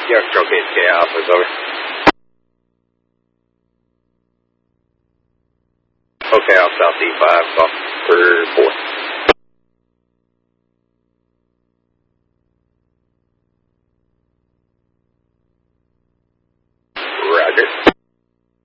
Yeah, stroke HK Alpha's over. Okay, I'll South E5, call for 4.